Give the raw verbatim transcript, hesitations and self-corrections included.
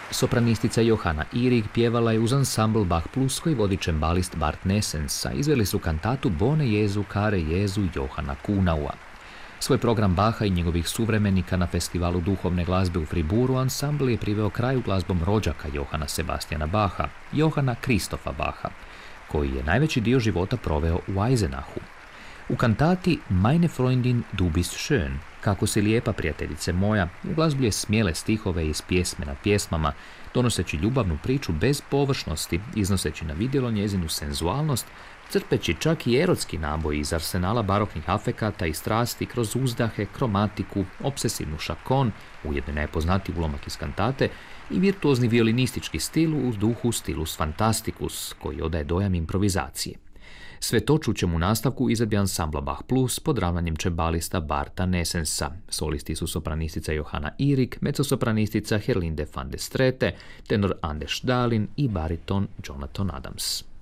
Sopranistica Johanna Ihrig pjevala je uz ansambl Bach Plus koji vodi čembalist Bart Nessens, a izveli su kantatu Bone Jezu Kare Jezu Johana Kuhnaua. Svoj program Bacha i njegovih suvremenika na festivalu duhovne glazbe u Friburu ansambl je priveo kraju glazbom rođaka Johana Sebastiana Bacha, Johana Kristofa Bacha, koji je najveći dio života proveo u Eisenachu. U kantati Meine Freundin du bist schön, kako si lijepa prijateljice moja, uglazbljuje smjele stihove iz pjesme na pjesmama, donoseći ljubavnu priču bez površnosti, iznoseći na vidjelo njezinu senzualnost, crpeći čak i erotski naboj iz arsenala baroknih afekata i strasti kroz uzdahe, kromatiku, obsesivnu šakon, ujedno najpoznatiji ulomak iz kantate, i virtuozni violinistički stil u duhu stilus fantasticus, koji odaje dojam improvizacije. Sve to čućemo u nastavku izvedbi ansambla Bach Plus pod ravnanjem čembalista Barta Nessensa. Solisti su sopranistica Johanna Ihrig, mezzosopranistica Herlinde van der Strete, tenor Anders Dahlin i bariton Jonathan Adams.